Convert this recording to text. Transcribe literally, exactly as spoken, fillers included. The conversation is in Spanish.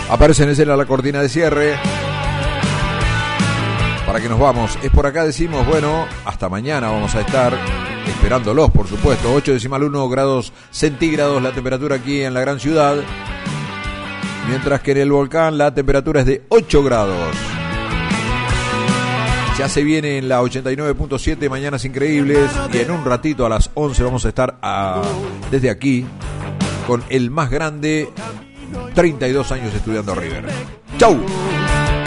Aparece en escena la cortina de cierre. Para que nos vamos. Es por acá, decimos, bueno, hasta mañana vamos a estar esperándolos, por supuesto. ocho decimal uno grados centígrados la temperatura aquí en la gran ciudad. Mientras que en el volcán la temperatura es de ocho grados. Ya se viene en la ochenta y nueve punto siete Mañanas Increíbles. Y en un ratito a las once vamos a estar a, desde aquí con el más grande, treinta y dos años estudiando River. ¡Chau!